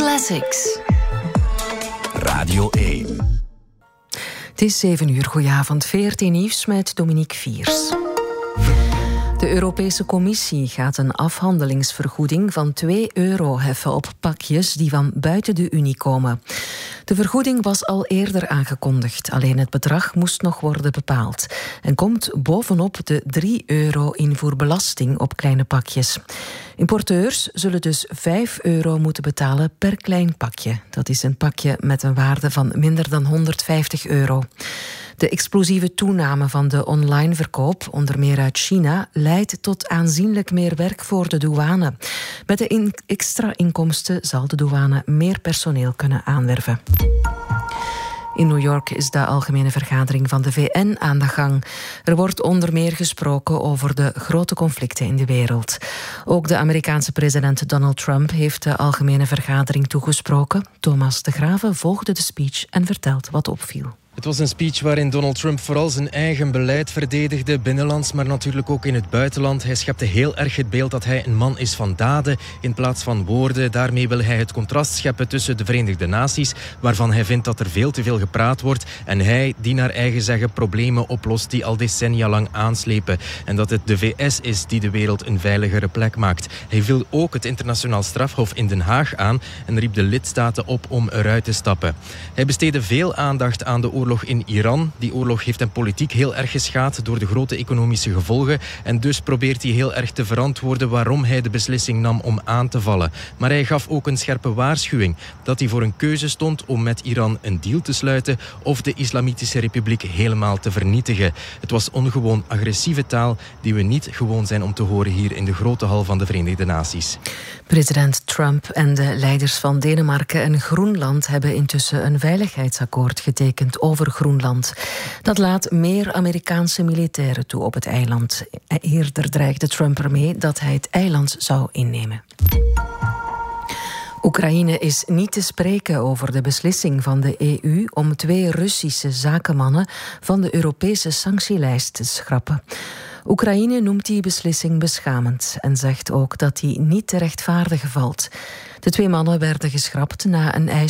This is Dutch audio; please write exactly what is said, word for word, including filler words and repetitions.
Classics. Radio één. Het is zeven uur, goedenavond. V R T Nieuws met Dominique Viers. De Europese Commissie gaat een afhandelingsvergoeding van twee euro heffen op pakjes die van buiten de Unie komen. De vergoeding was al eerder aangekondigd, alleen het bedrag moest nog worden bepaald en komt bovenop de drie euro invoerbelasting op kleine pakjes. Importeurs zullen dus vijf euro moeten betalen per klein pakje. Dat is een pakje met een waarde van minder dan honderdvijftig euro. De explosieve toename van de online verkoop, onder meer uit China, leidt tot aanzienlijk meer werk voor de douane. Met de in- extra inkomsten zal de douane meer personeel kunnen aanwerven. In New York is de algemene vergadering van de V N aan de gang. Er wordt onder meer gesproken over de grote conflicten in de wereld. Ook de Amerikaanse president Donald Trump heeft de algemene vergadering toegesproken. Thomas de Graeve volgde de speech en vertelt wat opviel. Het was een speech waarin Donald Trump vooral zijn eigen beleid verdedigde, binnenlands, maar natuurlijk ook in het buitenland. Hij schepte heel erg het beeld dat hij een man is van daden in plaats van woorden. Daarmee wil hij het contrast scheppen tussen de Verenigde Naties, waarvan hij vindt dat er veel te veel gepraat wordt, en hij die naar eigen zeggen problemen oplost die al decennia lang aanslepen. En dat het de V S is die de wereld een veiligere plek maakt. Hij viel ook het internationaal strafhof in Den Haag aan en riep de lidstaten op om eruit te stappen. Hij besteedde veel aandacht aan de oorlog in Iran. Die oorlog heeft hem politiek heel erg geschaad door de grote economische gevolgen en dus probeert hij heel erg te verantwoorden waarom hij de beslissing nam om aan te vallen. Maar hij gaf ook een scherpe waarschuwing dat hij voor een keuze stond om met Iran een deal te sluiten of de Islamitische Republiek helemaal te vernietigen. Het was ongewoon agressieve taal die we niet gewoon zijn om te horen hier in de grote hal van de Verenigde Naties. President Trump en de leiders van Denemarken en Groenland hebben intussen een veiligheidsakkoord getekend over Groenland. Dat laat meer Amerikaanse militairen toe op het eiland. Eerder dreigde Trump ermee dat hij het eiland zou innemen. Oekraïne is niet te spreken over de beslissing van de E U om twee Russische zakenmannen van de Europese sanctielijst te schrappen. Oekraïne noemt die beslissing beschamend en zegt ook dat die niet te rechtvaardigen valt. De twee mannen werden geschrapt na een eis